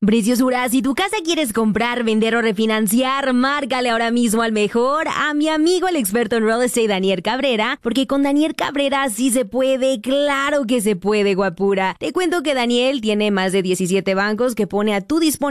Preciosura, si tu casa quieres comprar, vender o refinanciar, márcale ahora mismo al mejor, a mi amigo el experto en real estate Daniel Cabrera, porque con Daniel Cabrera sí se puede, claro que se puede, guapura. Te cuento que Daniel tiene más de 17 bancos que pone a tu disponibilidad